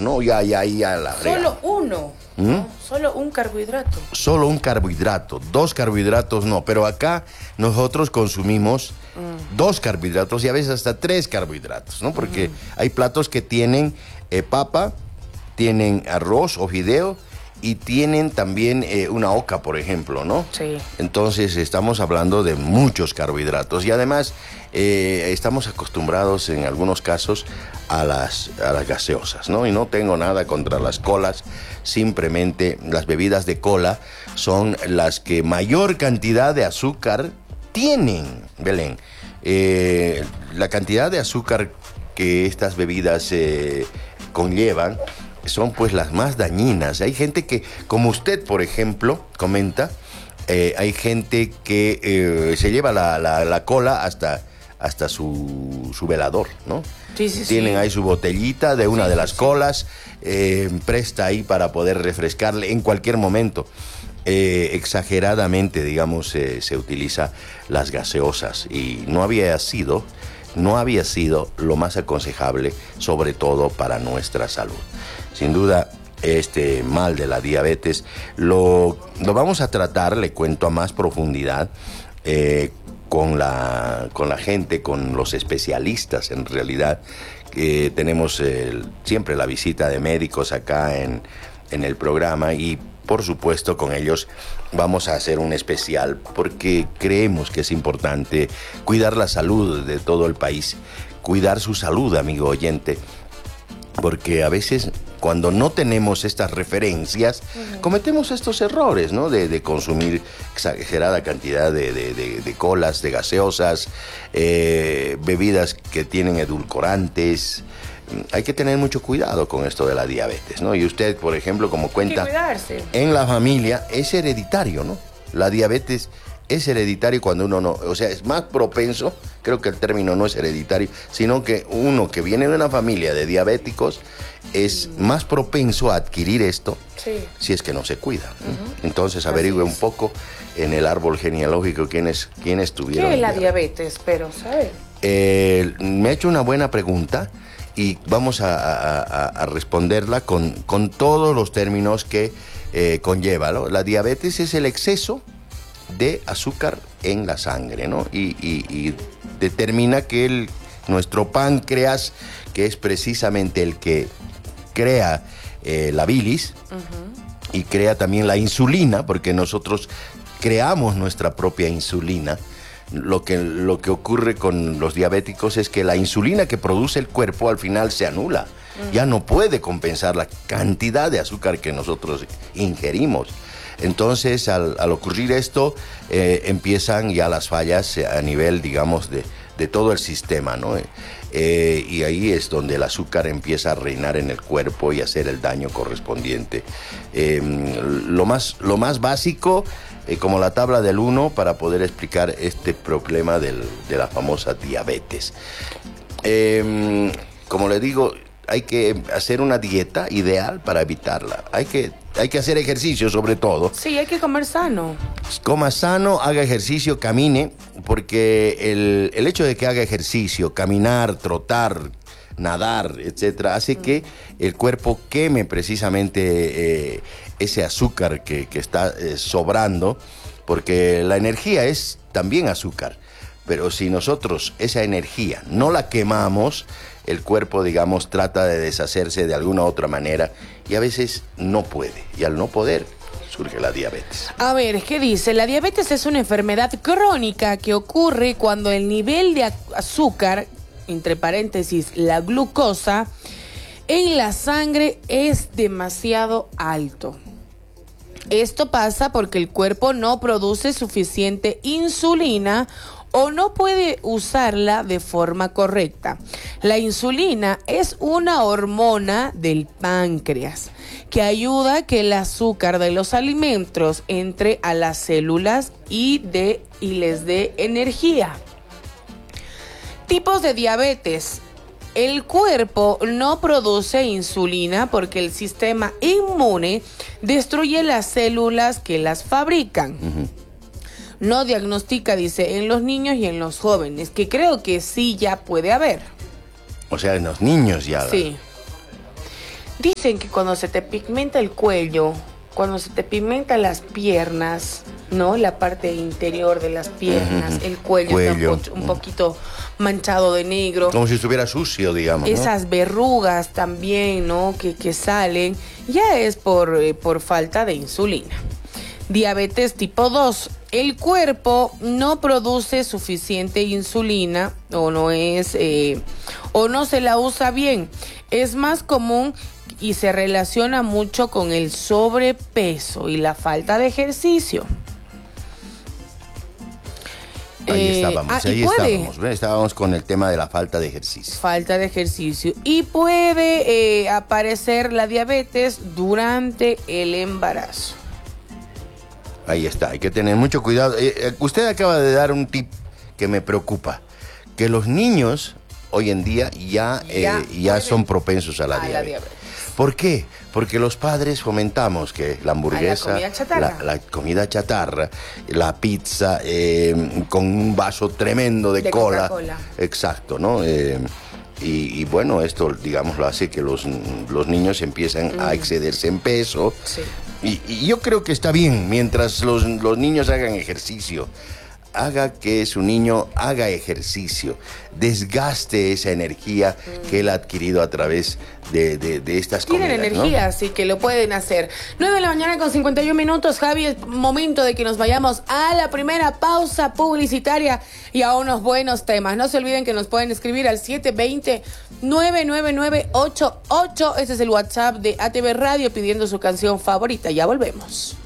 ¿no? Ya la fregada. Solo uno, ¿no? Solo un carbohidrato. Solo un carbohidrato, 2 carbohidratos no, pero acá nosotros consumimos 2 carbohidratos y a veces hasta 3 carbohidratos, ¿no? Porque hay platos que tienen papa, tienen arroz o fideo y tienen también una oca, por ejemplo, ¿no? Sí. Entonces estamos hablando de muchos carbohidratos y además estamos acostumbrados en algunos casos a las gaseosas, ¿no? Y no tengo nada contra las colas, simplemente las bebidas de cola son las que mayor cantidad de azúcar tienen, Belén. La cantidad de azúcar que estas bebidas conllevan son pues las más dañinas. Hay gente que, como usted, por ejemplo, comenta, hay gente que se lleva la cola hasta su velador, ¿no? Sí. Tienen ahí su botellita de una de las colas, presta ahí para poder refrescarle en cualquier momento. Exageradamente, digamos, se utiliza las gaseosas y no había sido lo más aconsejable, sobre todo para nuestra salud. Sin duda, este mal de la diabetes lo vamos a tratar, le cuento, a más profundidad con la gente, con los especialistas en realidad. Tenemos siempre la visita de médicos acá en el programa y por supuesto con ellos vamos a hacer un especial porque creemos que es importante cuidar la salud de todo el país, cuidar su salud, amigo oyente, porque a veces cuando no tenemos estas referencias cometemos estos errores, ¿no? De consumir exagerada cantidad de colas, de gaseosas, bebidas que tienen edulcorantes. Hay que tener mucho cuidado con esto de la diabetes, ¿no? Y usted, por ejemplo, como cuenta, hay que cuidarse. En la familia es hereditario, ¿no? La diabetes es hereditario cuando uno no, o sea, es más propenso, creo que el término no es hereditario, sino que uno que viene de una familia de diabéticos es más propenso a adquirir esto si es que no se cuida. Entonces averigüe un poco en el árbol genealógico quiénes tuvieron. ¿Qué es la diabetes? Pero, ¿sabes? Me ha hecho una buena pregunta y vamos a responderla con todos los términos que conlleva, ¿no? La diabetes es el exceso de azúcar en la sangre, ¿no? Y determina que nuestro páncreas, que es precisamente el que crea la bilis y crea también la insulina, porque nosotros creamos nuestra propia insulina. Lo que ocurre con los diabéticos es que la insulina que produce el cuerpo al final se anula. Ya no puede compensar la cantidad de azúcar que nosotros ingerimos. Entonces, al ocurrir esto, empiezan ya las fallas a nivel, digamos, de todo el sistema, ¿no? Y ahí es donde el azúcar empieza a reinar en el cuerpo y hacer el daño correspondiente. Lo más básico, como la tabla del 1, para poder explicar este problema de la famosa diabetes. Como le digo, hay que hacer una dieta ideal para evitarla. Hay que hacer ejercicio, sobre todo. Sí, hay que comer sano. Coma sano, haga ejercicio, camine, porque el hecho de que haga ejercicio, caminar, trotar, nadar, etcétera, hace que el cuerpo queme precisamente ese azúcar que está sobrando, porque la energía es también azúcar. Pero si nosotros esa energía no la quemamos, el cuerpo, digamos, trata de deshacerse de alguna otra manera y a veces no puede. Y al no poder, surge la diabetes. A ver, ¿qué dice? La diabetes es una enfermedad crónica que ocurre cuando el nivel de azúcar, entre paréntesis, la glucosa, en la sangre es demasiado alto. Esto pasa porque el cuerpo no produce suficiente insulina o no puede usarla de forma correcta. La insulina es una hormona del páncreas que ayuda a que el azúcar de los alimentos entre a las células y les dé energía. Tipos de diabetes. El cuerpo no produce insulina porque el sistema inmune destruye las células que las fabrican. No diagnostica, dice, en los niños y en los jóvenes, que creo que sí ya puede haber. O sea, en los niños ya. Sí. Dicen que cuando se te pigmenta el cuello, cuando se te pigmentan las piernas, ¿no? La parte interior de las piernas, el cuello está un poquito manchado de negro. Como si estuviera sucio, digamos, ¿no? Esas verrugas también, ¿no? Que salen, ya es por falta de insulina. Diabetes tipo 2. El cuerpo no produce suficiente insulina o no se la usa bien. Es más común y se relaciona mucho con el sobrepeso y la falta de ejercicio. Ahí estábamos con el tema de la falta de ejercicio. Falta de ejercicio. Y puede aparecer la diabetes durante el embarazo. Ahí está, hay que tener mucho cuidado. Usted acaba de dar un tip que me preocupa, que los niños hoy en día ya son propensos a la diabetes. ¿Por qué? Porque los padres fomentamos que la hamburguesa, la comida chatarra, la pizza con un vaso tremendo de cola. Coca-Cola. Exacto, ¿no? Y bueno, esto, digamos, lo hace que los niños empiecen a excederse en peso. Sí. Y yo creo que está bien, mientras los niños hagan ejercicio, haga que su niño haga ejercicio, desgaste esa energía que él ha adquirido a través de estas comidas. Tienen energía, ¿no? así que lo pueden hacer. 9:51 a.m, Javi, es momento de que nos vayamos a la primera pausa publicitaria y a unos buenos temas. No se olviden que nos pueden escribir al 720-99988. Este es el WhatsApp de ATV Radio pidiendo su canción favorita. Ya volvemos.